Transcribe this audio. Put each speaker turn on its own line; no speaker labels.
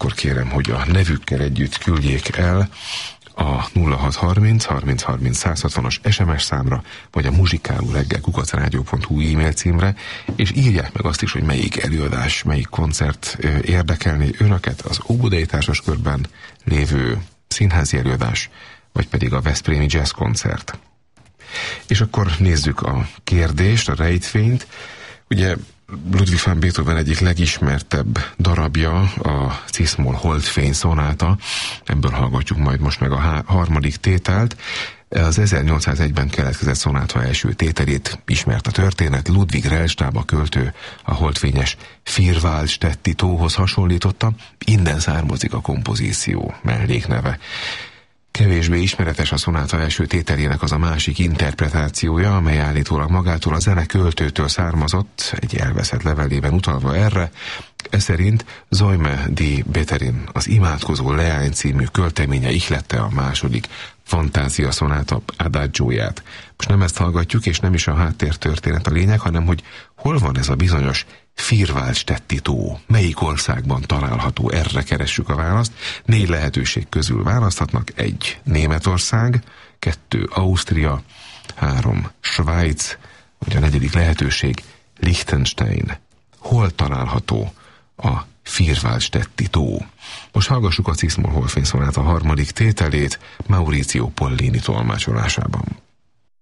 akkor kérem, hogy a nevükkel együtt küldjék el a 0630 30 30 160-as SMS számra, vagy a muzsikálóreggel@rádió.hu e-mail címre, és írják meg azt is, hogy melyik előadás, melyik koncert érdekelni önöket, az Óbudai Társaskörben lévő színházi előadás, vagy pedig a veszprémi jazz koncert. És akkor nézzük a kérdést, a rejtvényt. Ugye Ludwig van Beethoven egyik legismertebb darabja a Cis-moll Holdfény szonáta, ebből hallgatjuk majd most meg a harmadik tételt. Az 1801-ben keletkezett szonáta első tételét ismert a történet, Ludwig Rellstab, a költő a holdfényes Vierwaldstätti tóhoz hasonlította, innen származik a kompozíció mellékneve. Kevésbé ismeretes a szonáta első tételének az a másik interpretációja, amely állítólag magától a zeneköltőtől származott, egy elveszett levelében utalva erre. Ez szerint Zoime di Beterin, az Imádkozó leány című költeménye ihlette a második fantázia szonáta adagióját. Most nem ezt hallgatjuk, és nem is a háttértörténet a lényeg, hanem hogy hol van ez a bizonyos Vierwaldstätti tó, melyik országban található, erre keressük a választ. 4 lehetőség közül választhatnak: 1. Németország, 2. Ausztria, 3. Svájc, vagy a 4. lehetőség Liechtenstein. Hol található a Vierwaldstätti tó? Most hallgassuk a Cis-moll Holdfény szonáta harmadik tételét Maurizio Pollini tolmácsolásában.